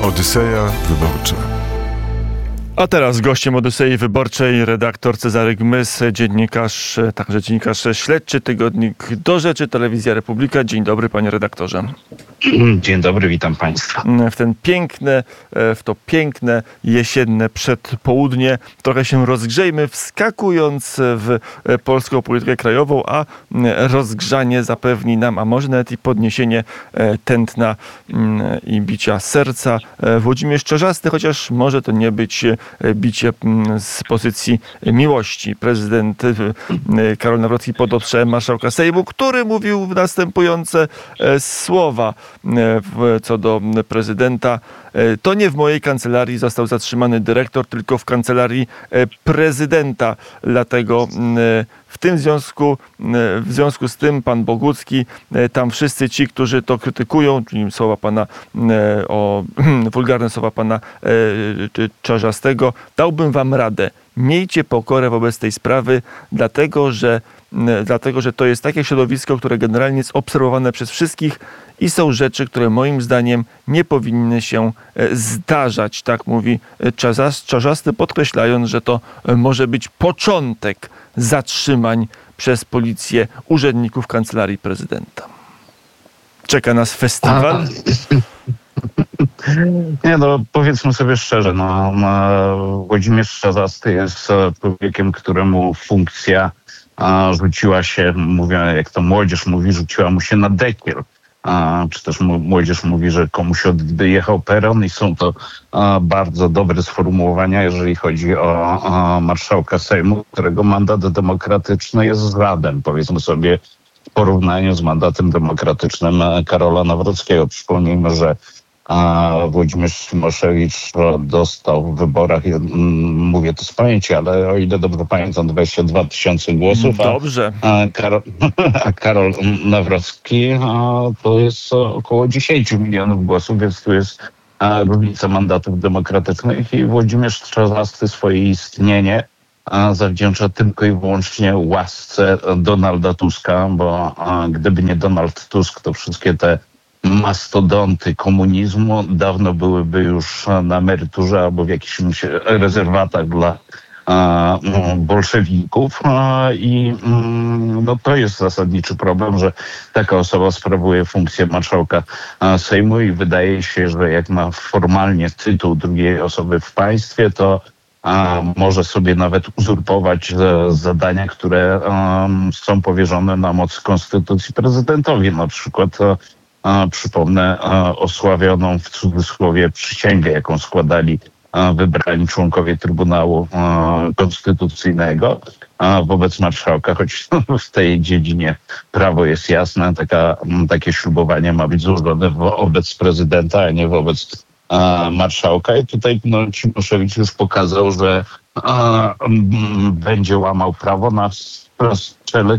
Odyseja Wyborcza. A teraz gościem Odysei Wyborczej redaktor Cezary Gmys, dziennikarz, także dziennikarz śledczy, tygodnik Do Rzeczy, Telewizja Republika. Dzień dobry, panie redaktorze. Dzień dobry, witam państwa. W to piękne jesienne przedpołudnie trochę się rozgrzejmy, wskakując w polską politykę krajową, a rozgrzanie zapewni nam, a może nawet i podniesienie tętna i bicia serca Włodzimierz Czarzasty, chociaż może to nie być bicie z pozycji miłości. Prezydent Karol Nawrocki pod ostrzałem marszałka Sejmu, który mówił następujące słowa co do prezydenta. To nie w mojej kancelarii został zatrzymany dyrektor, tylko w kancelarii prezydenta. Dlatego w związku z tym pan Bogucki, tam wszyscy ci, którzy to krytykują, czyli słowa pana, wulgarne słowa pana Czarzastego, dałbym wam radę. Miejcie pokorę wobec tej sprawy, dlatego że to jest takie środowisko, które generalnie jest obserwowane przez wszystkich i są rzeczy, które moim zdaniem nie powinny się zdarzać. Tak mówi Czarzasty, podkreślając, że to może być początek zatrzymań przez policję urzędników Kancelarii Prezydenta. Czeka nas festiwal. Nie, powiedzmy sobie szczerze, Włodzimierz Czarzasty jest człowiekiem, któremu funkcja rzuciła się, mówię, jak to młodzież mówi, rzuciła mu się na dekiel. Czy też młodzież mówi, że komuś odjechał peron i są to bardzo dobre sformułowania, jeżeli chodzi o marszałka Sejmu, którego mandat demokratyczny jest zradem, powiedzmy sobie, w porównaniu z mandatem demokratycznym Karola Nawrockiego. Przypomnijmy, że Włodzimierz Cimoszewicz dostał w wyborach, mówię to z pamięci, ale o ile dobrze pamiętam, 22 000 głosów. Dobrze. A Karol Nawrocki to jest około 10 milionów głosów, więc tu jest różnica mandatów demokratycznych i Włodzimierz Czarzasty swoje istnienie zawdzięcza tylko i wyłącznie łasce Donalda Tuska, bo gdyby nie Donald Tusk, to wszystkie te mastodonty komunizmu dawno byłyby już na emeryturze albo w jakichś rezerwatach dla bolszewików i to jest zasadniczy problem, że taka osoba sprawuje funkcję marszałka Sejmu i wydaje się, że jak ma formalnie tytuł drugiej osoby w państwie, to może sobie nawet uzurpować zadania, które są powierzone na mocy konstytucji prezydentowi. Na przykład przypomnę osławioną w cudzysłowie przysięgę, jaką składali wybrani członkowie Trybunału Konstytucyjnego wobec marszałka, choć w tej dziedzinie prawo jest jasne, takie ślubowanie ma być złożone wobec prezydenta, a nie wobec marszałka. I tutaj Cimoszewicz już pokazał, że będzie łamał prawo na czele,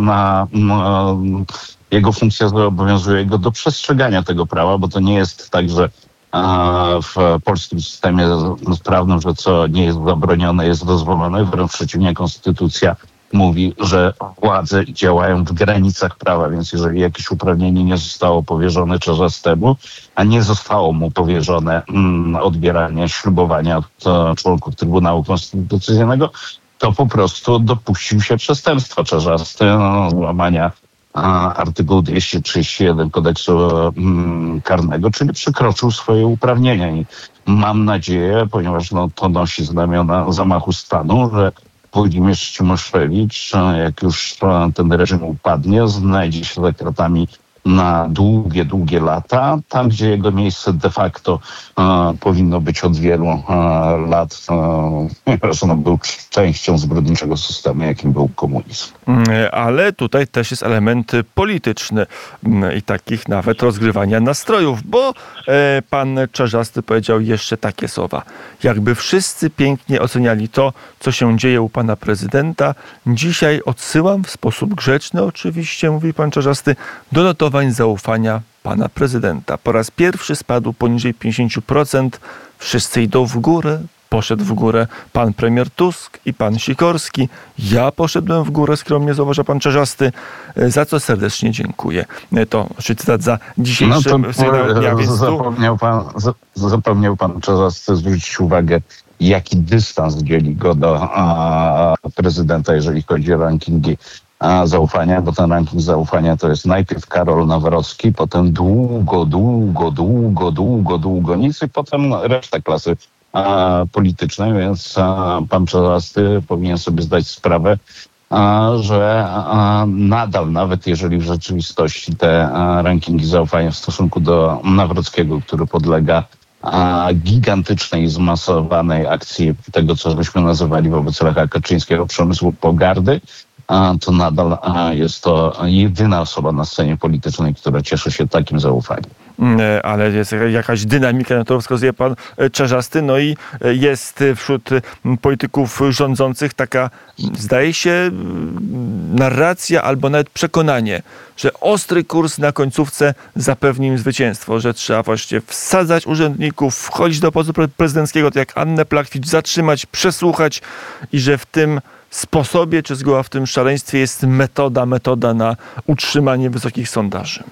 jego funkcja zobowiązuje go do przestrzegania tego prawa, bo to nie jest tak, że w polskim systemie prawnym, że co nie jest zabronione, jest dozwolone. Wręcz przeciwnie, konstytucja mówi, że władze działają w granicach prawa, więc jeżeli jakieś uprawnienie nie zostało powierzone Czarzastemu, a nie zostało mu powierzone odbieranie ślubowania od członków Trybunału Konstytucyjnego, to po prostu dopuścił się przestępstwa Czarzasty, złamania artykuł 231 kodeksu karnego, czyli przekroczył swoje uprawnienia. I mam nadzieję, ponieważ to nosi znamiona zamachu stanu, że Włodzimierz Cimoszewicz, jak już ten reżim upadnie, znajdzie się za kratami na długie, długie lata, tam gdzie jego miejsce de facto powinno być od wielu lat, ponieważ był częścią zbrodniczego systemu, jakim był komunizm. Ale tutaj też jest element polityczny i takich nawet rozgrywania nastrojów, bo pan Czarzasty powiedział jeszcze takie słowa. Jakby wszyscy pięknie oceniali to, co się dzieje u pana prezydenta, dzisiaj odsyłam w sposób grzeczny, oczywiście, mówi pan Czarzasty, do notowań zaufania pana prezydenta. Po raz pierwszy spadł poniżej 50%. Wszyscy idą w górę, Poszedł w górę pan premier Tusk i pan Sikorski. Ja poszedłem w górę, skromnie zauważa pan Czarzasty, za co serdecznie dziękuję. To cytat za dzisiejszym sygnałem dnia, więc zapomniał pan Czarzasty zwrócić uwagę, jaki dystans dzieli go do prezydenta, jeżeli chodzi o rankingi zaufania, bo ten ranking zaufania to jest najpierw Karol Nawrocki, potem długo nic i potem reszta klasy politycznej, więc pan Czarzasty powinien sobie zdać sprawę, że nadal, nawet jeżeli w rzeczywistości te rankingi zaufania w stosunku do Nawrockiego, który podlega gigantycznej, zmasowanej akcji tego, co żeśmy nazywali wobec Lecha Kaczyńskiego przemysłu pogardy, to nadal jest to jedyna osoba na scenie politycznej, która cieszy się takim zaufaniem. Ale jest jakaś dynamika, na to wskazuje pan Czarzasty, no i jest wśród polityków rządzących taka, zdaje się, narracja albo nawet przekonanie, że ostry kurs na końcówce zapewni im zwycięstwo, że trzeba właśnie wsadzać urzędników, wchodzić do obozu prezydenckiego, tak jak Annę Plachwicz, zatrzymać, przesłuchać i że w tym sposobie, czy zgoła w tym szaleństwie jest metoda na utrzymanie wysokich sondaży.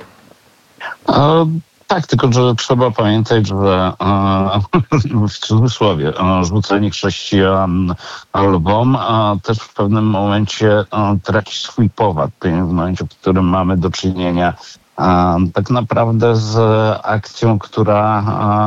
Tak, tylko że trzeba pamiętać, że w cudzysłowie rzucenie chrześcijan lwom też w pewnym momencie traci swój powad. W momencie, w którym mamy do czynienia tak naprawdę z akcją, która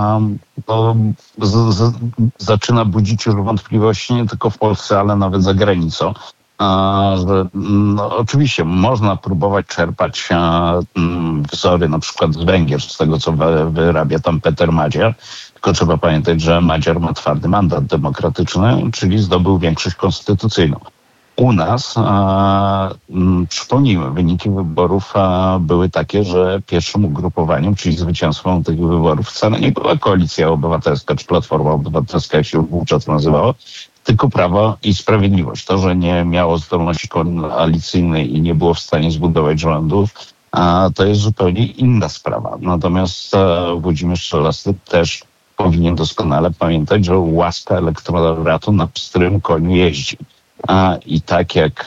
zaczyna budzić już wątpliwości nie tylko w Polsce, ale nawet za granicą. Że oczywiście można próbować czerpać wzory na przykład z Węgier, z tego co wyrabia tam Peter Madziar, tylko trzeba pamiętać, że Madziar ma twardy mandat demokratyczny, czyli zdobył większość konstytucyjną. U nas, przypomnijmy, wyniki wyborów były takie, że pierwszym ugrupowaniem, czyli zwycięstwem tych wyborów wcale nie była Koalicja Obywatelska czy Platforma Obywatelska, jak się wówczas nazywało, tylko Prawo i Sprawiedliwość. To, że nie miało zdolności koalicyjnej i nie było w stanie zbudować rządów, to jest zupełnie inna sprawa. Natomiast Włodzimierz Czarzasty też powinien doskonale pamiętać, że łaska elektoratu na pstrym koniu jeździ. I tak jak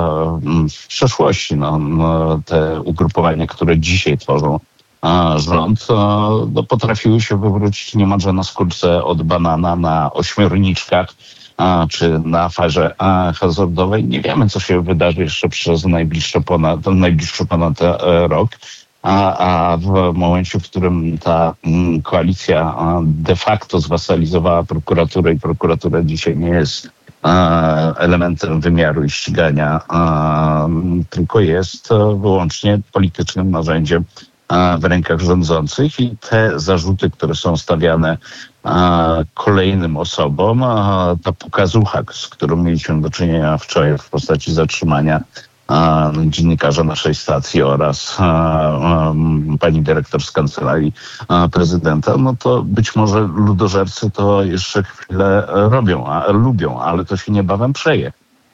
w przeszłości te ugrupowania, które dzisiaj tworzą rząd, potrafiły się wywrócić niemalże na skórce od banana na ośmiorniczkach, czy na aferze hazardowej. Nie wiemy, co się wydarzy jeszcze przez najbliższy ponad rok. A w momencie, w którym ta koalicja de facto zwasalizowała prokuraturę i prokuratura dzisiaj nie jest elementem wymiaru i ścigania, tylko jest wyłącznie politycznym narzędziem w rękach rządzących i te zarzuty, które są stawiane kolejnym osobom, ta pokazucha, z którą mieliśmy do czynienia wczoraj w postaci zatrzymania dziennikarza naszej stacji oraz pani dyrektor z kancelarii prezydenta, no to być może ludożercy to jeszcze chwilę lubią, ale to się niebawem przeje.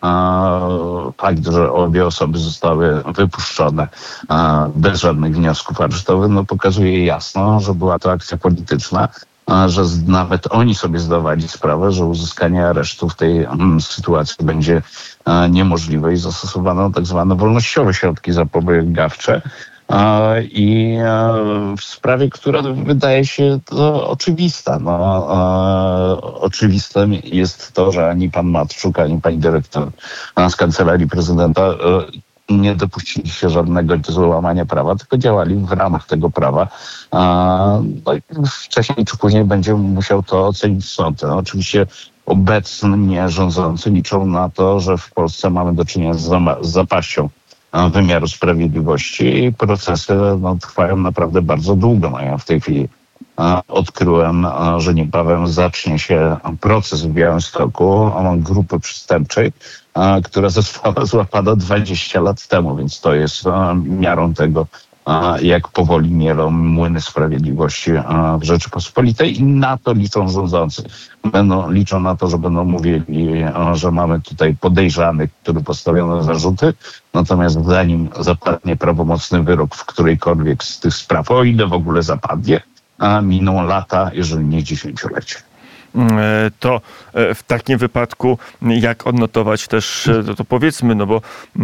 Fakt, że obie osoby zostały wypuszczone bez żadnych wniosków aresztowych, pokazuje jasno, że była to akcja polityczna, że nawet oni sobie zdawali sprawę, że uzyskanie aresztu w tej sytuacji będzie niemożliwe i zastosowano tak zwane wolnościowe środki zapobiegawcze. I w sprawie, która wydaje się to oczywista. Oczywistym jest to, że ani pan Matczuk, ani pani dyrektor z kancelarii prezydenta nie dopuścili się żadnego złamania prawa, tylko działali w ramach tego prawa. Wcześniej czy później będzie musiał to ocenić sąd. Oczywiście obecnie rządzący liczą na to, że w Polsce mamy do czynienia z zapaścią wymiaru sprawiedliwości i procesy trwają naprawdę bardzo długo. Ja w tej chwili odkryłem, że niebawem zacznie się proces w Białymstoku grupy przestępczej, która została złapana 20 lat temu, więc to jest miarą tego, jak powoli mielą młyny sprawiedliwości w Rzeczypospolitej i na to liczą rządzący. Liczą na to, że będą mówili, że mamy tutaj podejrzanych, który postawiono zarzuty, natomiast zanim zapadnie prawomocny wyrok w którejkolwiek z tych spraw, o ile w ogóle zapadnie, miną lata, jeżeli nie dziesięciolecie. To w takim wypadku jak odnotować też, to powiedzmy, no bo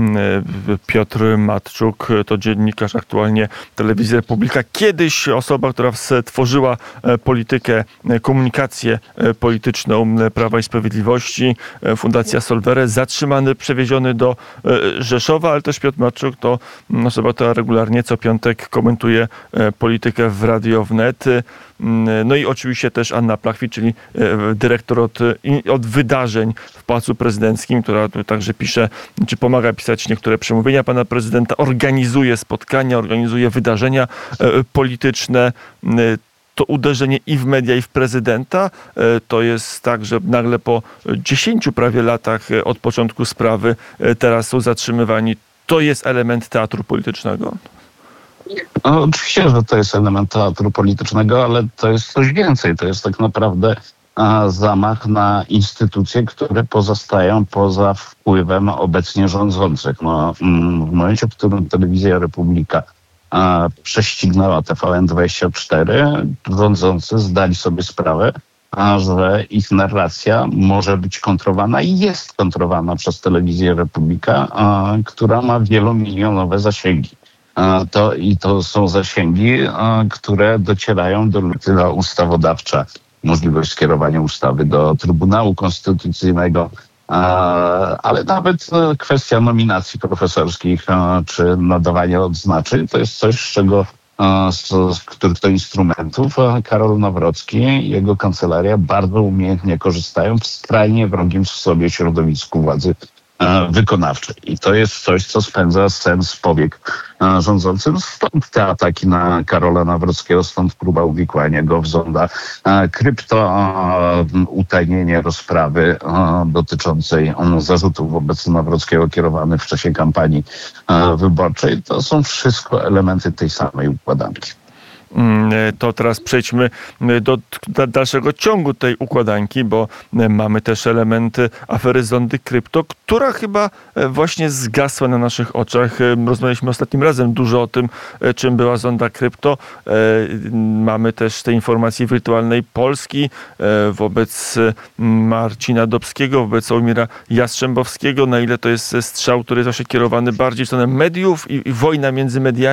Piotr Matczuk to dziennikarz aktualnie Telewizji Republika, kiedyś osoba, która stworzyła politykę, komunikację polityczną Prawa i Sprawiedliwości, Fundacja Solvere, zatrzymany, przewieziony do Rzeszowa, ale też Piotr Matczuk to osoba, która regularnie co piątek komentuje politykę w Radio Wnet. No i oczywiście też Anna Plachwicz, czyli dyrektor od wydarzeń w Pałacu Prezydenckim, która także pisze, czy pomaga pisać niektóre przemówienia pana prezydenta, organizuje spotkania, organizuje wydarzenia polityczne. To uderzenie i w media, i w prezydenta, to jest tak, że nagle po 10 prawie latach od początku sprawy teraz są zatrzymywani. To jest element teatru politycznego? No, oczywiście, że to jest element teatru politycznego, ale to jest coś więcej. To jest tak naprawdę zamach na instytucje, które pozostają poza wpływem obecnie rządzących. No, w momencie, w którym Telewizja Republika prześcignęła TVN24, rządzący zdali sobie sprawę, że ich narracja może być kontrowana i jest kontrowana przez Telewizję Republika, która ma wielomilionowe zasięgi. To są zasięgi, które docierają do luki ustawodawcza. Możliwość skierowania ustawy do Trybunału Konstytucyjnego, ale nawet kwestia nominacji profesorskich czy nadawania odznaczeń to jest coś, z czego z których to instrumentów Karol Nawrocki i jego kancelaria bardzo umiejętnie korzystają w skrajnie wrogim sobie środowisku władzy wykonawczej. I to jest coś, co spędza sens powiek rządzącym. Stąd te ataki na Karola Nawrockiego, stąd próba uwikłania go w zonda krypto, utajnienie rozprawy dotyczącej zarzutów wobec Nawrockiego kierowanych w czasie kampanii wyborczej. To są wszystko elementy tej samej układanki. To teraz przejdźmy do dalszego ciągu tej układanki, bo mamy też elementy afery Zondy Krypto, która chyba właśnie zgasła na naszych oczach. Rozmawialiśmy ostatnim razem dużo o tym, czym była Zonda Krypto. Mamy też te informacje wirtualnej Polski wobec Marcina Dobskiego, wobec Sławomira Jastrzębowskiego. Na ile to jest strzał, który jest właśnie kierowany bardziej w stronę mediów i wojna między mediami